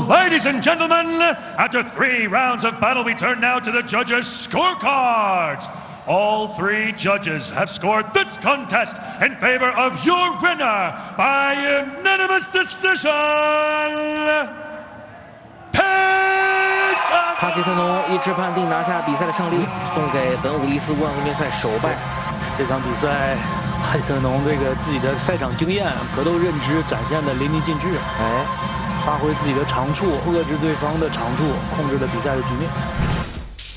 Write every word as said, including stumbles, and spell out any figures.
Ladies and gentlemen, after three rounds of battle, we turn now to the judges' scorecards. All three judges have scored this contest in favor of your winner by unanimous decision. 帕奇特农一致判定拿下比赛的胜利，送给本武力斯万国联赛首败。 这场比赛，帕奇特农这个自己的赛场经验、格斗认知展现的淋漓尽致，哎，发挥自己的长处，遏制对方的长处，控制了比赛的局面。